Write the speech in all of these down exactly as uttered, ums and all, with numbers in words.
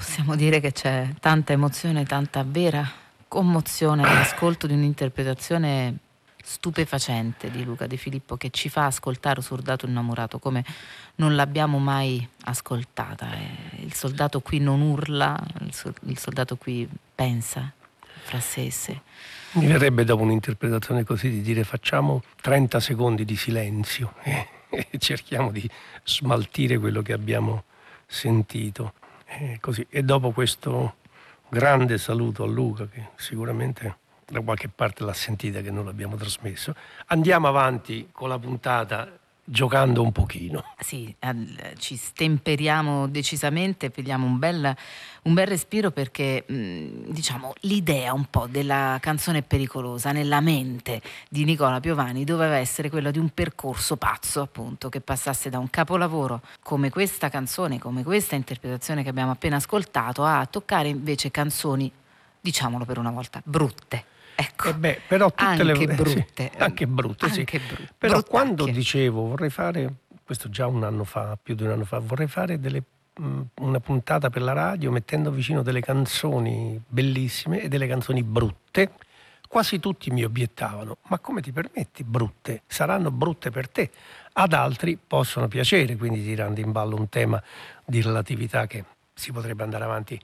Possiamo dire che c'è tanta emozione, tanta vera commozione all'ascolto di un'interpretazione stupefacente di Luca De Filippo, che ci fa ascoltare Soldato innamorato come non l'abbiamo mai ascoltata. Il soldato qui non urla, il, so- il soldato qui pensa fra sé e sé. Mi verrebbe dopo un'interpretazione così di dire: facciamo trenta secondi di silenzio e, e cerchiamo di smaltire quello che abbiamo sentito. E, così. E dopo questo grande saluto a Luca, che sicuramente da qualche parte l'ha sentita che non l'abbiamo trasmesso, andiamo avanti con la puntata giocando un pochino. Sì, al- ci stemperiamo decisamente, prendiamo un bel, un bel respiro, perché mh, diciamo l'idea un po' della canzone pericolosa nella mente di Nicola Piovani doveva essere quella di un percorso pazzo, appunto, che passasse da un capolavoro come questa canzone, come questa interpretazione che abbiamo appena ascoltato, a toccare invece canzoni, diciamolo per una volta, brutte. Ecco, Eh beh, però tutte anche le brutte, sì, anche brutte, sì. anche bru- Però bruttacchie. quando dicevo vorrei fare, questo già un anno fa, più di un anno fa, vorrei fare delle, mh, una puntata per la radio mettendo vicino delle canzoni bellissime e delle canzoni brutte, quasi tutti mi obiettavano: ma come ti permetti brutte? Saranno brutte per te. Ad altri possono piacere, quindi tirando in ballo un tema di relatività che si potrebbe andare avanti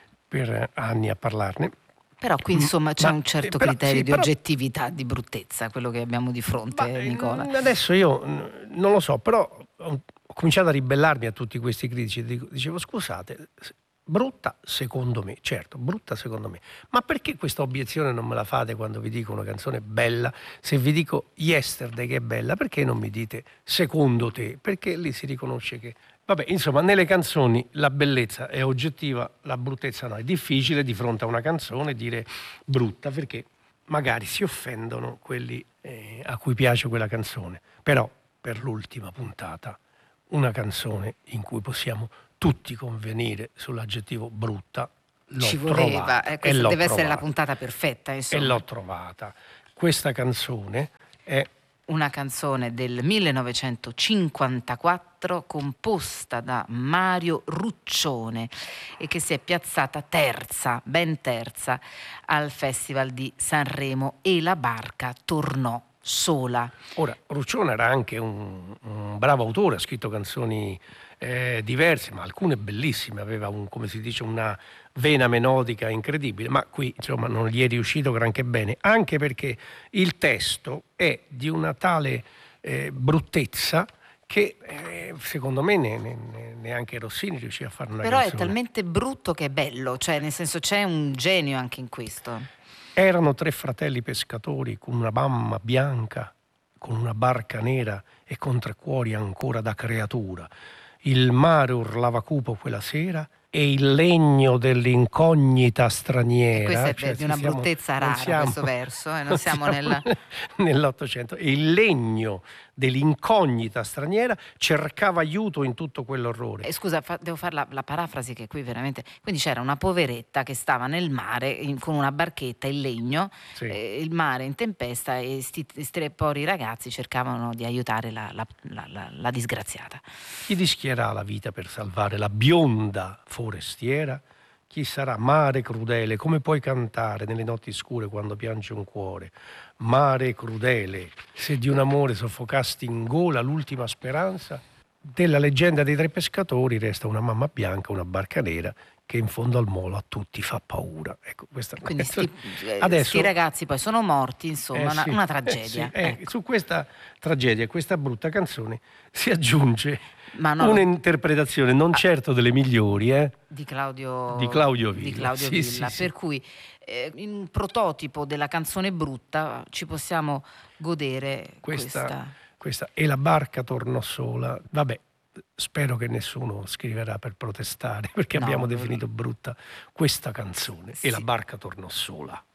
per anni a parlarne. Però qui insomma c'è Ma, un certo eh, però, criterio sì, di però, oggettività, di bruttezza, quello che abbiamo di fronte, ma, eh, Nicola. adesso io mh, non lo so, però ho, ho cominciato a ribellarmi a tutti questi critici. Dico- Dicevo: scusate, s- brutta secondo me, certo, brutta secondo me, ma perché questa obiezione non me la fate quando vi dico una canzone bella? Se vi dico Yesterday che è bella, perché non mi dite secondo te? Perché lì si riconosce che... Vabbè, insomma, nelle canzoni la bellezza è oggettiva, la bruttezza no. È difficile di fronte a una canzone dire brutta, perché magari si offendono quelli eh, a cui piace quella canzone. Però per l'ultima puntata, una canzone in cui possiamo tutti convenire sull'aggettivo brutta, l'ho Ci voleva, trovata eh, e questa l'ho deve essere la trovata puntata perfetta, e insomma. l'ho trovata. Questa canzone è Una canzone del millenovecentocinquantaquattro composta da Mario Ruccione e che si è piazzata terza, ben terza, al Festival di Sanremo, e la barca tornò sola. Ora, Ruccione era anche un, un bravo autore, ha scritto canzoni eh, diverse, ma alcune bellissime, aveva un, come si dice, una vena melodica incredibile, ma qui insomma non gli è riuscito granché bene, anche perché il testo è di una tale eh, bruttezza che eh, secondo me ne- ne- neanche Rossini riuscì a fare una Però è canzone. talmente brutto che è bello, cioè nel senso c'è un genio anche in questo. Erano tre fratelli pescatori con una mamma bianca, con una barca nera e con tre cuori ancora da creatura. Il mare urlava cupo quella sera e il legno dell'incognita E questo straniera, è cioè di sì, una siamo, bruttezza non rara, siamo, questo verso, e non non siamo siamo nel... nell'Ottocento, e il legno dell'incognita straniera cercava aiuto in tutto quell'orrore. Eh, scusa, fa- devo fare la, la parafrasi, che qui veramente... Quindi c'era una poveretta che stava nel mare in- con una barchetta in legno, Sì. eh, il mare in tempesta, e sti, sti tre poveri ragazzi cercavano di aiutare la, la- la- la- la disgraziata. Chi rischierà la vita per salvare la bionda forestiera? Chi sarà? Mare crudele, come puoi cantare nelle notti scure quando piange un cuore? Mare crudele, se di un amore soffocasti in gola l'ultima speranza, della leggenda dei tre pescatori resta una mamma bianca, una barca nera che in fondo al molo a tutti fa paura. Ecco, questa E quindi sti, eh, adesso sti ragazzi poi sono morti, insomma, eh una, sì, una eh tragedia. sì, eh, Ecco. su questa tragedia, questa brutta canzone si aggiunge Ma no, lo- un'interpretazione non certo delle migliori, eh, di Claudio, di Claudio di Villa. Claudio Sì, sì, Villa, sì. per cui eh, in un prototipo della canzone brutta ci possiamo godere Questa, questa. questa e la barca tornò sola. Vabbè, spero che nessuno scriverà per protestare, perché No, abbiamo lo- definito brutta questa canzone e la sì. barca tornò sola.